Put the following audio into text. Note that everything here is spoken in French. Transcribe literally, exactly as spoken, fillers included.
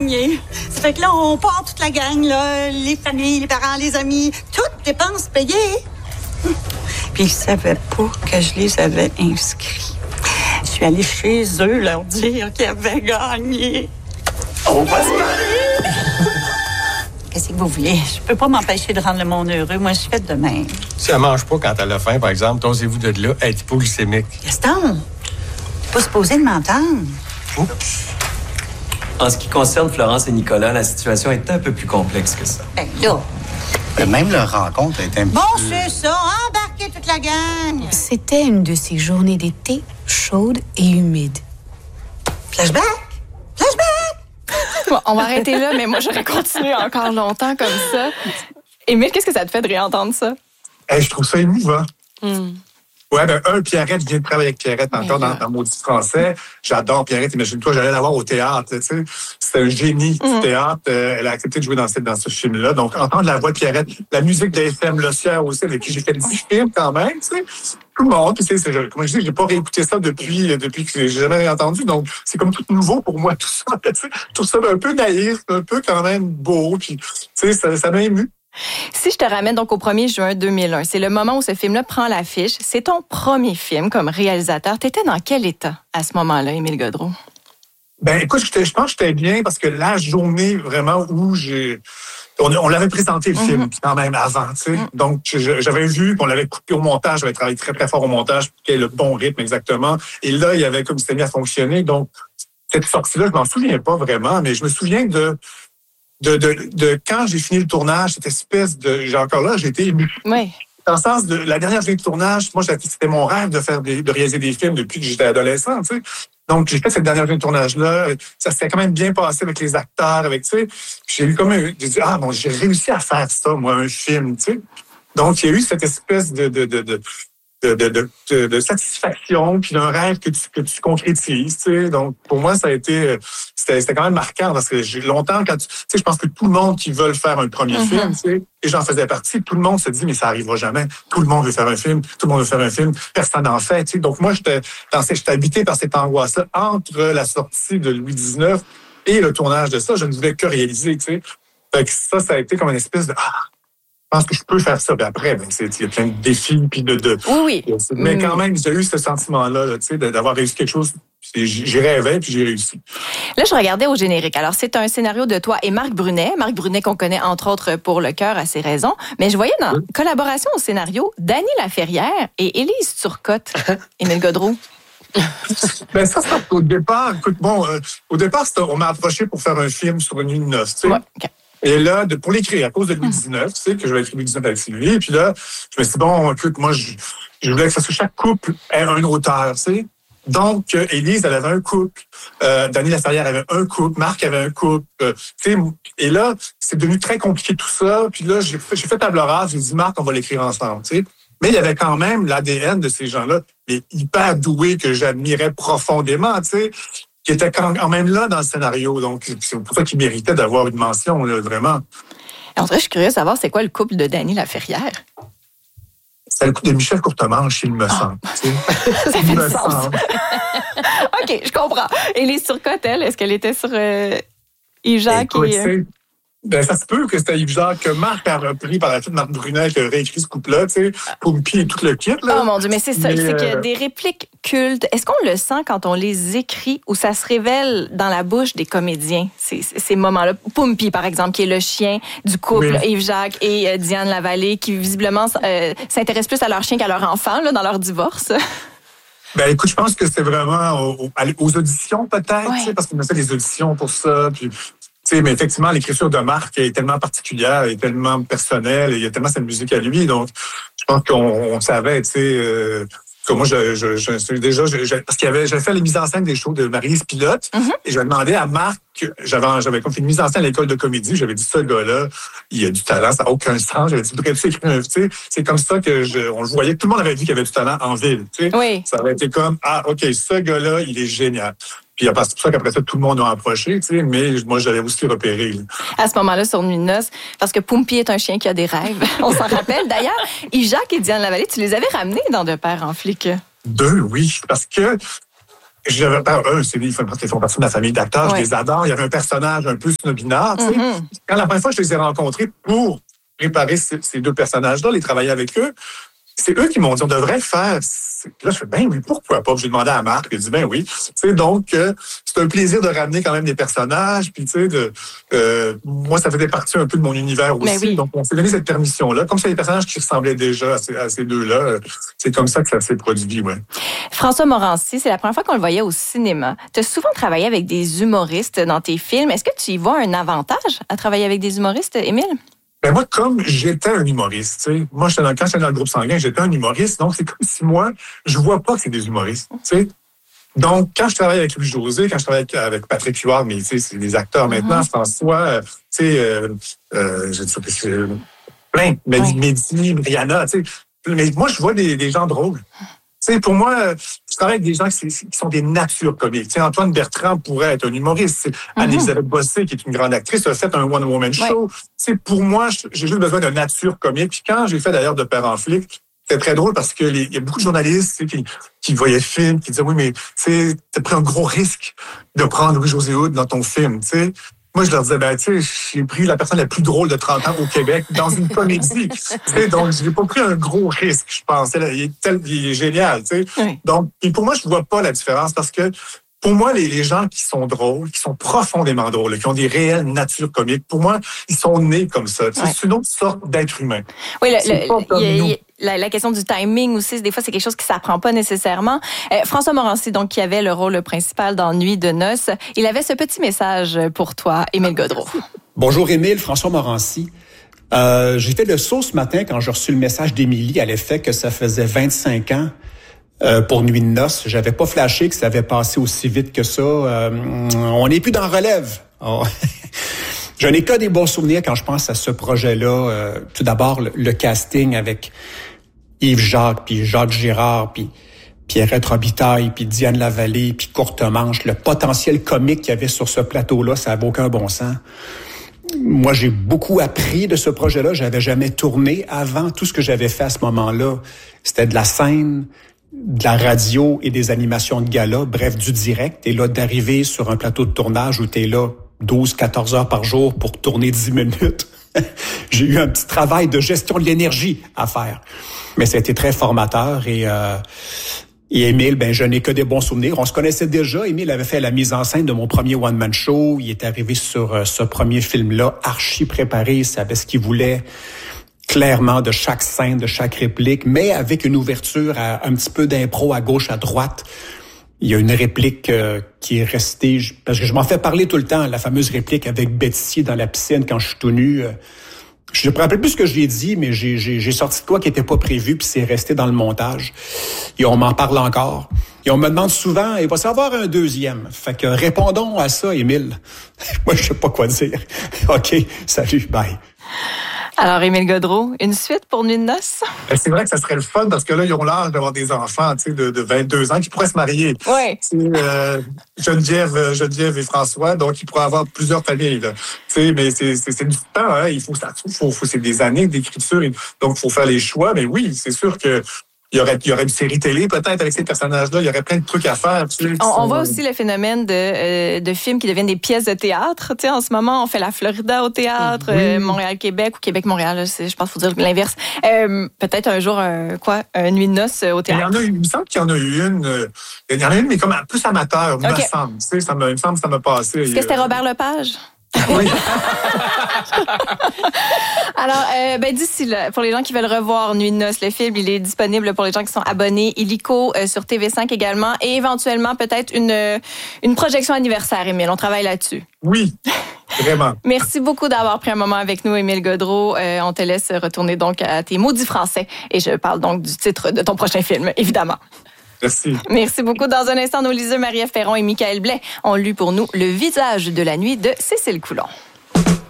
gagné. Ça fait que là, on part toute la gang, là, les familles, les parents, les amis, toutes dépenses payées. Puis ils savaient pas que je les avais inscrits. Je suis allée chez eux leur dire qu'ils avaient gagné. On va se marier! Qu'est-ce que vous voulez? Je peux pas m'empêcher de rendre le monde heureux. Moi, je suis faite de même. Si elle mange pas quand elle a faim, par exemple, tosez-vous de là, elle est hypoglycémique. Gaston, t'es pas supposé de m'entendre. Oups. En ce qui concerne Florence et Nicolas, la situation est un peu plus complexe que ça. Ben là... Mais même leur rencontre est un Bon, peu... c'est ça, embarquez toute la gang. C'était une de ces journées d'été chaudes et humides. Flashback? Flashback! Bon, on va arrêter là, mais moi, j'aurais continué encore longtemps comme ça. Émile, qu'est-ce que ça te fait de réentendre ça? Hey, je trouve ça émouvant. Mm. Ouais, ben, un, Pierrette, je viens de travailler avec Pierrette encore dans, dans Maudit français. J'adore Pierrette. Imagine-toi, j'allais la voir au théâtre, tu sais. C'était un génie du Mm. théâtre. Euh, elle a accepté de jouer dans ce, dans ce film-là. Donc, entendre la voix de Pierrette, la musique de F M Le Sieur aussi, avec qui j'ai fait dix films quand même, tu sais. Tout le monde. Puis, tu sais, c'est- comme je dis, j'ai pas réécouté ça depuis, euh, depuis que j'ai jamais entendu. Donc, c'est comme tout nouveau pour moi, tout ça. Tu sais. Je trouve ça un peu naïf, un peu quand même beau. Puis, tu sais, ça, ça m'a ému. Si je te ramène donc au premier juin deux mille un, c'est le moment où ce film-là prend l'affiche. C'est ton premier film comme réalisateur. T'étais dans quel état à ce moment-là, Émile Godreau? Ben, écoute, j'étais- je pense que j'étais bien parce que la journée vraiment où j'ai... On, on l'avait présenté, le film, quand même, avant, tu sais. Donc, je- j'avais vu qu'on l'avait coupé au montage. J'avais travaillé très, très fort au montage pour qu'il y ait le bon rythme, exactement. Et là, il y avait comme c'était mis à fonctionner. Donc, cette sortie-là, je m'en souviens pas vraiment, mais je me souviens de... De, de, de quand j'ai fini le tournage, cette espèce de... J'ai encore là, j'ai été ému. Oui. Dans le sens de la dernière journée de tournage, moi, j'avais- c'était mon rêve de faire des, de réaliser des films depuis que j'étais adolescent, tu sais. Donc, j'ai fait cette dernière journée de tournage-là. Ça s'est quand même bien passé avec les acteurs, avec, tu sais. Puis J'ai eu comme un, j'ai dit, ah, bon, j'ai réussi à faire ça, moi, un film, tu sais. Donc, il y a eu cette espèce de, de, de, de, de, de, de, de, de satisfaction, puis d'un rêve que tu, que tu concrétises, tu sais. Donc, pour moi, ça a été, c'était, c'était quand même marquant parce que j'ai longtemps, quand tu, tu sais, je pense que tout le monde qui veut faire un premier Mhm. film, tu sais, et j'en faisais partie, tout le monde se dit, mais ça arrivera jamais. Tout le monde veut faire un film, tout le monde veut faire un film, personne n'en fait, tu sais. Donc, moi, j'étais, dans ces- j'étais habité par cette angoisse-là entre la sortie de Louis dix-neuf et le tournage de ça. Je ne voulais que réaliser, tu sais. Fait que ça, ça a été comme une espèce de, ah, je pense que je peux faire ça. Puis après, ben, c'est, il y a plein de défis, puis de, de, Oui, oui. mais Mm. quand même, j'ai eu ce sentiment-là, là, tu sais, de- d'avoir réussi quelque chose. Puis J'y j'y rêvais, puis j'ai réussi. Là, je regardais au générique. Alors, c'est un scénario de toi et Marc Brunet. Marc Brunet qu'on connaît entre autres pour Le Cœur à ses raisons. Mais je voyais dans Oui. collaboration au scénario Dany Laferrière et Élise Turcotte. Émile Godreau. Ben ça, c'est au départ, écoute, bon, euh, au départ, c'était- on m'a approché pour faire un film sur une nuit de noces, tu sais. Ouais, OK. Et là, de, pour l'écrire, à cause de Louis dix-neuf, tu sais, que j'avais écrit Louis dix-neuf avec Sylvie, et puis là, je me suis dit, bon, écoute, moi, je, je voulais que ça soit chaque couple ait un auteur, tu sais. Donc, euh, Élise, elle avait un couple, euh, Dany Laferrière avait un couple, Marc avait un couple, euh, tu sais. Et là, c'est devenu très compliqué tout ça. Puis là, j'ai fait, j'ai fait table rase, j'ai dit, Marc, on va l'écrire ensemble, tu sais. Mais il y avait quand même l'A D N de ces gens-là, mais hyper doués, que j'admirais profondément, tu sais, qui étaient quand quand même là dans le scénario. Donc, c'est pour ça qu'ils méritaient d'avoir une mention, là, vraiment. En vrai, je suis curieuse de savoir c'est quoi le couple de Dany Laferrière. C'est le coup de Michel Courtemanche, il me semble. tu sais. Ça fait Il du me sens. semble. OK, je comprends. Élise Turcotte, elle, est-ce qu'elle était sur euh, Yves-Jacques Écoute, et... euh, tu sais, ben, ça se peut que c'était Yves-Jacques, que Marc a repris par la suite, Marc Brunet, qui a réécrit ce couple-là, tu sais, Pompie et tout le kit, là. Oh mon Dieu, mais c'est ça. Mais, C'est qu'il y a euh, des répliques cultes. Est-ce qu'on le sent quand on les écrit ou ça se révèle dans la bouche des comédiens, ces, ces moments-là? Pompie, par exemple, qui est le chien du couple Oui. Yves-Jacques et euh, Diane Lavallée, qui visiblement euh, s'intéressent plus à leur chien qu'à leur enfant là, dans leur divorce. Ben, écoute, je pense que c'est vraiment aux, aux auditions, peut-être, Ouais. tu sais, parce qu'on a fait des auditions pour ça, puis... Tu sais, mais effectivement, l'écriture de Marc est tellement particulière, est tellement personnelle, et il y a tellement cette musique à lui. Donc, je pense qu'on on savait, tu sais, euh, que moi, je, je, je suis déjà, je, je- parce qu'il y avait, j'avais fait la mise en scène des shows de Maryse Pilote, Mhm. et j'avais demandé à Marc, j'avais, j'avais comme fait une mise en scène à l'école de comédie, j'avais dit, ce gars-là, il a du talent, ça n'a aucun sens. J'avais dit, bref, c'est écrit un- tu sais, c'est comme ça que je, on le voyait, tout le monde avait dit qu'il avait du talent en ville, tu sais. Oui. Ça aurait été comme, ah, OK, ce gars-là, il est génial. Puis c'est pour ça qu'après ça, tout le monde a approché, tu sais, mais moi, je l'avais aussi repéré. Là. À ce moment-là, sur Nuit de noces, parce que Pompie est un chien qui a des rêves. On s'en rappelle. D'ailleurs, Yves-Jacques et Diane Lavallée, tu les avais ramenés dans De Père en flic. Deux, oui, parce que j'avais pas eux, c'est ils font, ils font partie de ma famille d'acteurs, ouais. Je les adore. Il y avait un personnage un peu snobinard. Mm-hmm. Tu sais. Quand la première fois je les ai rencontrés pour préparer ces, ces deux personnages-là, les travailler avec eux, c'est eux qui m'ont dit on devrait faire. Là, je fais ben oui, pourquoi pas? J'ai demandé à Marc, il a dit ben oui. Tu sais, donc euh, c'est un plaisir de ramener quand même des personnages, puis tu sais, de euh, moi ça faisait partie un peu de mon univers aussi. Oui. Donc on s'est donné cette permission-là, comme c'est des personnages qui ressemblaient déjà à ces, à ces deux-là. C'est comme ça que ça s'est produit, ouais. François Morancy, c'est la première fois qu'on le voyait au cinéma. Tu as souvent travaillé avec des humoristes dans tes films. Est-ce que tu y vois un avantage à travailler avec des humoristes, Émile? Ben moi, comme j'étais un humoriste, tu sais, moi, j'étais dans, quand j'étais dans le groupe sanguin, j'étais un humoriste, donc c'est comme si moi, je vois pas que c'est des humoristes, tu sais. Donc, quand je travaille avec Louis-José, quand je travaille avec, avec Patrick Huard, mais tu sais, c'est des acteurs maintenant, mm-hmm. François, euh, tu sais, euh, euh, je sais pas, c'est plein, Mehdi, oui. Mehdi, Brianna, tu sais. Mais moi, je vois des, des gens drôles. Tu sais, pour moi, je travaille avec des gens qui, qui sont des natures comiques. Tu sais, Antoine Bertrand pourrait être un humoriste. Mm-hmm. Anne-Elisabeth Bossé, qui est une grande actrice, a fait un one-woman show. Ouais. Tu sais, pour moi, j'ai juste besoin de nature comique. Puis quand j'ai fait d'ailleurs de Père en flic, c'était très drôle parce qu'il y a beaucoup de journalistes tu sais, qui, qui voyaient le film, qui disaient oui, mais tu sais, t'as pris un gros risque de prendre Louis-José Hood dans ton film. Tu sais. Moi, je leur disais, ben, tu sais, j'ai pris la personne la plus drôle de trente ans au Québec dans une comédie. Tu sais, donc, je n'ai pas pris un gros risque, je pense. Il est, tel, il est génial, tu sais. Oui. Donc, et pour moi, je ne vois pas la différence parce que, pour moi, les, les gens qui sont drôles, qui sont profondément drôles, qui ont des réelles natures comiques, pour moi, ils sont nés comme ça. Tu sais, ouais. C'est une autre sorte d'être humain. Oui, le, le, y a, y a, la, la question du timing aussi, des fois, c'est quelque chose qui ne s'apprend pas nécessairement. Euh, François Morancy, donc, qui avait le rôle principal dans Nuit de noces, il avait ce petit message pour toi, Émile Gaudreault. Bonjour, Émile, François Morancy. Euh, j'ai fait le saut ce matin quand j'ai reçu le message d'Émilie à l'effet que ça faisait vingt-cinq ans Euh, pour Nuit de noces. J'avais pas flashé que ça avait passé aussi vite que ça. Euh, on n'est plus dans relève. Oh. Je n'ai que des bons souvenirs quand je pense à ce projet-là. Euh, tout d'abord, le, le casting avec Yves Jacques, puis Jacques Girard, puis Pierrette Robitaille, puis Diane Lavallée, puis Courtemanche. Le potentiel comique qu'il y avait sur ce plateau-là, ça n'avait aucun bon sens. Moi, j'ai beaucoup appris de ce projet-là. J'avais jamais tourné avant. Tout ce que j'avais fait à ce moment-là, c'était de la scène, de la radio et des animations de gala, bref, du direct. Et là, d'arriver sur un plateau de tournage où t'es là douze, quatorze heures par jour pour tourner dix minutes. J'ai eu un petit travail de gestion de l'énergie à faire. Mais ça a été très formateur et, euh, et Émile, ben, je n'ai que des bons souvenirs. On se connaissait déjà. Émile avait fait la mise en scène de mon premier one-man show. Il est arrivé sur euh, ce premier film-là, archi préparé. Il savait ce qu'il voulait. Clairement de chaque scène, de chaque réplique, mais avec une ouverture à un petit peu d'impro à gauche, à droite. Il y a une réplique euh, qui est restée, parce que je m'en fais parler tout le temps, la fameuse réplique avec Betty dans la piscine quand je suis tout nu. Euh, je ne me rappelle plus ce que j'ai dit, mais j'ai, j'ai, j'ai sorti de quoi qui n'était pas prévu, puis c'est resté dans le montage. Et on m'en parle encore. Et on me demande souvent, il va s'en avoir un deuxième. Fait que répondons à ça, Émile. Moi, je sais pas quoi dire. OK, salut, bye. Alors, Émile Gaudreault, une suite pour Nuit de noces? C'est vrai que ça serait le fun parce que là, ils ont l'âge d'avoir des enfants tu sais, de, de vingt-deux ans qui pourraient se marier. Oui. Euh, Geneviève, Geneviève et François, donc ils pourraient avoir plusieurs familles. Là. Mais c'est, c'est, c'est du temps, hein. Il faut, ça, faut, faut, c'est des années d'écriture, donc il faut faire les choix. Mais oui, c'est sûr que Il y, aurait, il y aurait une série télé peut-être avec ces personnages-là. Il y aurait plein de trucs à faire. Tu sais, on, sont... on voit aussi le phénomène de, euh, de films qui deviennent des pièces de théâtre. Tu sais, en ce moment, on fait la Florida au théâtre, oui. euh, Montréal-Québec ou Québec-Montréal. Je pense qu'il faut dire l'inverse. Euh, peut-être un jour, un, quoi, une Nuit de noces au théâtre. Il, y en a, il me semble qu'il y en a eu une. Euh, il y en a une, mais comme plus amateur, okay. me semble. Tu sais, ça me, il me semble que ça m'a passé. Est-ce que c'était Robert Lepage? Oui. Alors, euh, ben, d'ici là, pour les gens qui veulent revoir Nuit de noces, le film, il est disponible pour les gens qui sont abonnés illico euh, sur T V cinq également et éventuellement peut-être une, une projection anniversaire, Émile. On travaille là-dessus. Oui, vraiment. Merci beaucoup d'avoir pris un moment avec nous, Émile Gaudreault. Euh, on te laisse retourner donc à tes maudits français et je parle donc du titre de ton prochain film, évidemment. Merci. Merci beaucoup. Dans un instant, nos liseux Marie-Ève Perron et Michael Blais ont lu pour nous Le visage de la nuit de Cécile Coulon.